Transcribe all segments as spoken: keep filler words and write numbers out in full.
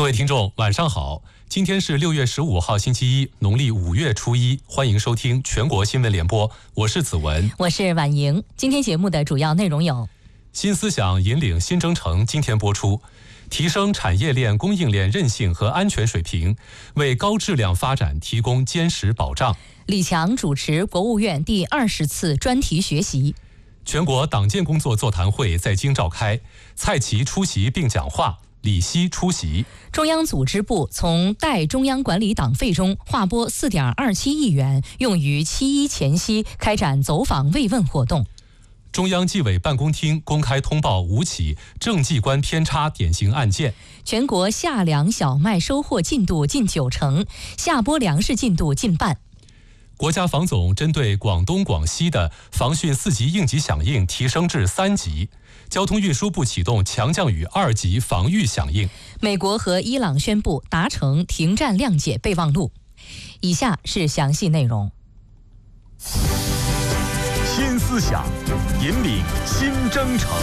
各位听众，晚上好！今天是六月十五号，星期一，农历五月初一。欢迎收听全国新闻联播，我是子文， 我是婉莹。今天节目的主要内容有： 新思想引领新征程，今天播出；提升产业链供应链韧性和安全水平，为高质量发展提供坚实保障。 李强主持国务院第二十次专题学习。 全国党建工作座谈会在京召开，蔡奇出席并讲话，李希出席。 中央组织部从代中央管理党费中划拨 四点二七亿元，用于七一前夕开展走访慰问活动。 中央纪委办公厅公开通报五起政绩观偏差典型案件。 全国夏粮小麦收获进度近九成，下播粮食进度近半。 国家防总针对广东、广西的防汛四级应急响应提升至三级。交通运输部启动强降雨二级防御响应。 美国和伊朗宣布达成停战谅解备忘录。以下是详细内容。 新思想引领新征程。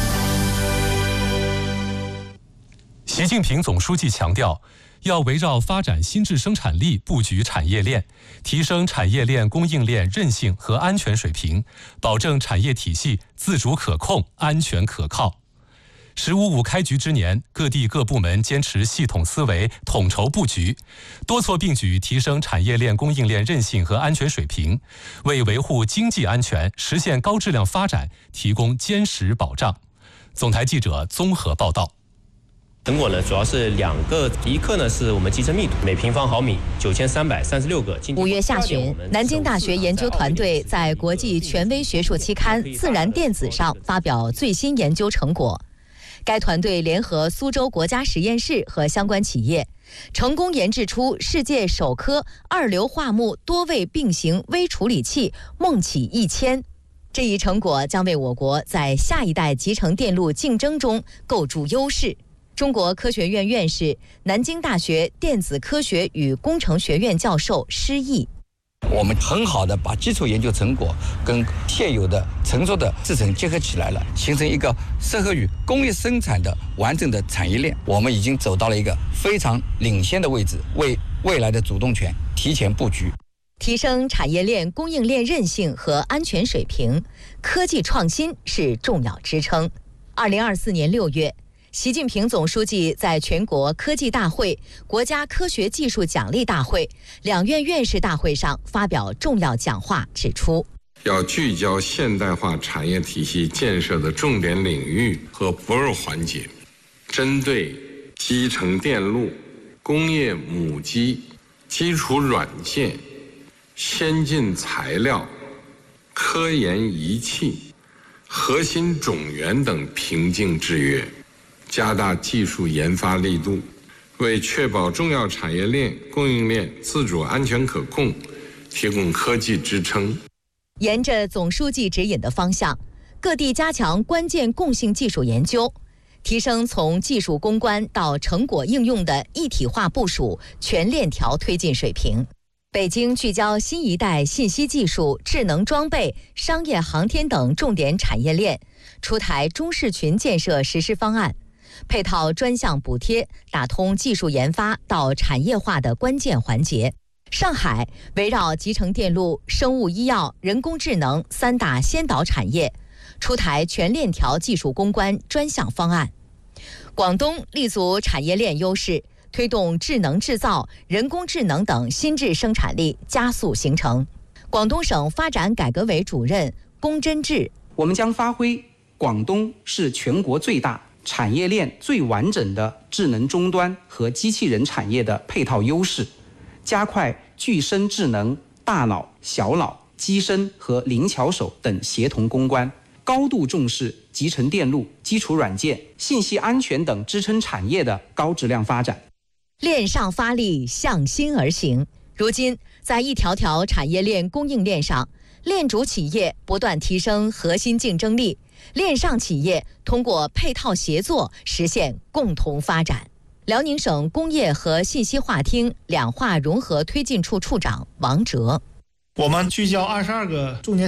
习近平总书记强调，要围绕发展新质生产力布局产业链，提升产业链供应链韧性和安全水平，保证产业体系自主可控、安全可靠。十五五开局之年，各地各部门坚持系统思维、统筹布局，多措并举提升产业链供应链韧性和安全水平，为维护经济安全、实现高质量发展提供坚实保障。总台记者综合报道。 成果呢，主要是两个，一个呢是我们集成密度，每平方毫米九千三百三十六个。 五月下旬，南京大学研究团队在国际权威学术期刊《自然电子》上发表最新研究成果。该团队联合苏州国家实验室和相关企业，成功研制出世界首颗二硫化钼多位并行微处理器梦启一千。这一成果将为我国在下一代集成电路竞争中构筑优势。中国科学院院士、南京大学电子科学与工程学院教授施毅： 我们很好的把基础研究成果跟现有的成熟的制程结合起来了，形成一个适合于工业生产的完整的产业链。我们已经走到了一个非常领先的位置，为未来的主动权提前布局。 提升产业链供应链韧性和安全水平，科技创新是重要支撑。二零二四年六月。习近平总书记在全国科技大会、国家科学技术奖励大会、两院院士大会上发表重要讲话，指出， 要聚焦现代化产业体系建设的重点领域和薄弱环节，针对集成电路、工业母机、基础软件、先进材料、科研仪器、核心种源等瓶颈制约，加大技术研发力度，为确保重要产业链供应链自主安全可控提供科技支撑。 沿着总书记指引的方向，各地加强关键共性技术研究，提升从技术攻关到成果应用的一体化部署、全链条推进水平。北京聚焦新一代信息技术、智能装备、商业航天等重点产业链，出台中视群建设实施方案，配套专项补贴，打通技术研发到产业化的关键环节。上海围绕集成电路、生物医药、人工智能三大先导产业，出台全链条技术攻关专项方案。广东立足产业链优势，推动智能制造、人工智能等新质生产力加速形成。广东省发展改革委主任龚真志： 我们将发挥广东是全国最大、产业链最完整的智能终端和机器人产业的配套优势，加快具身智能、大脑、小脑、机身和灵巧手等协同攻关，高度重视集成电路、基础软件、信息安全等支撑产业的高质量发展。 链上发力，向心而行。如今，在一条条产业链供应链上，链主企业不断提升核心竞争力，链上企业通过配套协作实现共同发展。辽宁省工业和信息化厅两化融合推进处处长王哲： 我们聚焦二十二个重点